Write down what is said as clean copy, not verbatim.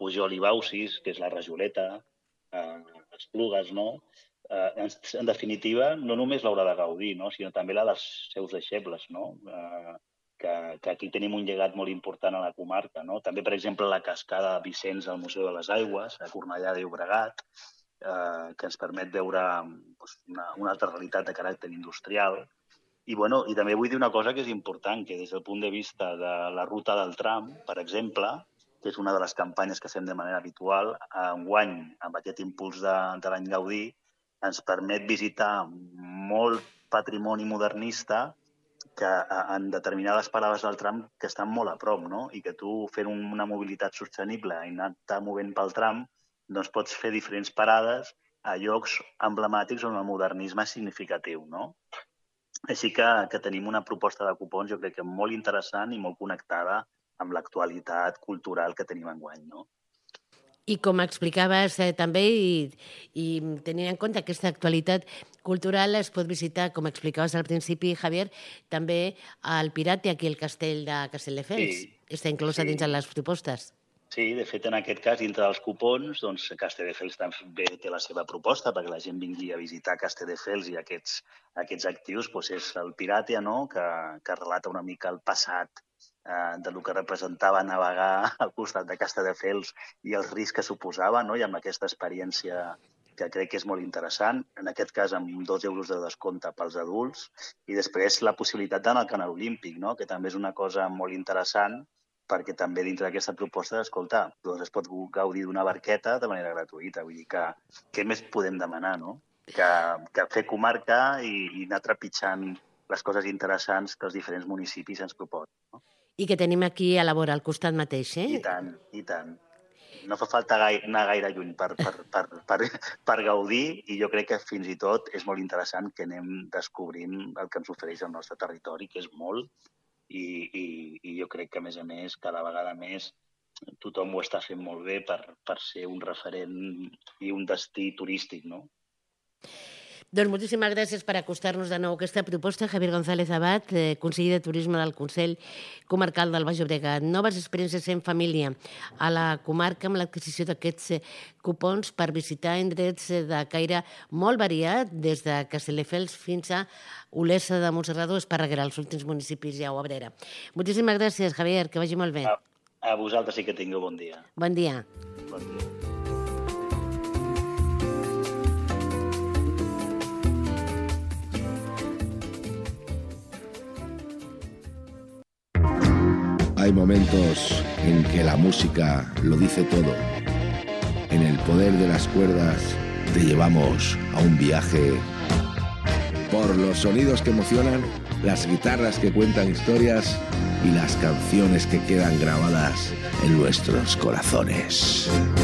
Pujol i Bausis, que és la Rajoleta, Esplugues, no? En definitiva, no només l'haurà de gaudir, no? Sinó també la dels seus deixebles, no? Que aquí tenim un llegat molt important a la comarca, no? També, per exemple, la cascada de Vicenç al Museu de les Aigües, a Cornellà de Llobregat, que ens permet veure una altra realitat de caràcter industrial. I també vull dir una cosa que és important, que des del punt de vista de la ruta del tram, per exemple, que és una de les campanyes que fem de manera habitual, enguany, amb aquest impuls de l'any Gaudí, ens permet visitar molt patrimoni modernista que en determinades parades del tram que estan molt a prop, no? I que tu, fent una mobilitat sostenible i anar-te movent pel tram, doncs pots fer diferents parades a llocs emblemàtics on el modernisme és significatiu, no? Així que tenim una proposta de cupons, jo crec que molt interessant i molt connectada amb l'actualitat cultural que tenim enguany, no? I com explicaves també, i tenint en compte aquesta actualitat cultural, es pot visitar, com explicaves al principi, Javier, també el Pirate, aquí el castell de Castelldefels. Sí, està inclosa dins de les propostes. Sí, de fet, en aquest cas, dintre dels cupons, doncs Castelldefels també té la seva proposta perquè la gent vingui a visitar Castelldefels i aquests actius, doncs és el Pirate, no?, que relata una mica el passat del que representava navegar al costat de Castelldefels i els riscs que suposava, no?, i amb aquesta experiència que crec que és molt interessant, en aquest cas amb 2 euros de descompte pels adults, i després la possibilitat d'anar al Canal Olímpic, no?, que també és una cosa molt interessant, perquè també dintre d'aquesta proposta, escolta, doncs es pot gaudir d'una barqueta de manera gratuïta. Vull dir que què més podem demanar, no? Que fer comarca i anar trepitjant les coses interessants que els diferents municipis ens proposen, no? I que tenim aquí a la vora, al costat mateix, eh? I tant, i tant. No fa falta anar gaire lluny per gaudir, i jo crec que fins i tot és molt interessant que anem descobrint el que ens ofereix el nostre territori, que és molt, i jo crec que, a més, cada vegada més tothom ho està fent molt bé per ser un referent i un destí turístic, no? Doncs moltíssimes gràcies per acostar-nos de nou a aquesta proposta. Javier González Abad, conseller de Turisme del Consell Comarcal del Baix Llobregat. Noves experiències en família a la comarca amb l'adquisició d'aquests cupons per visitar indrets de caire molt variat, des de Castelldefels fins a Olesa de Montserrat o Esparreguera, els últims municipis ja o Abrera. Moltíssimes gràcies, Javier, que vagi molt bé. A vosaltres sí que tingueu bon dia. Bon dia. Bon dia. Hay momentos en que la música lo dice todo. En el poder de las cuerdas te llevamos a un viaje por los sonidos que emocionan, las guitarras que cuentan historias y las canciones que quedan grabadas en nuestros corazones.